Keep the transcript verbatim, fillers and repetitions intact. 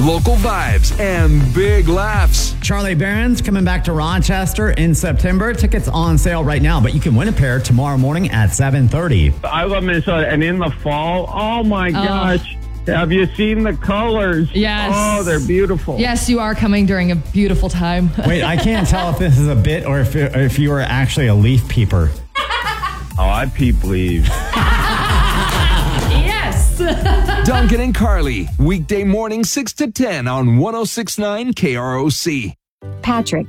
local vibes, and big laughs. Charlie Barron's coming back to Rochester in September. Tickets on sale right now, but you can win a pair tomorrow morning at seven thirty. I love Minnesota. And in the fall, oh my Oh. gosh. Have you seen the colors? Yes. Oh, they're beautiful. Yes, you are coming during a beautiful time. Wait, I can't tell if this is a bit or if, it, if you are actually a leaf peeper. Oh, I peep leaves. Yes. Duncan and Carly, weekday morning six to ten on one oh six point nine K R O C. Patrick,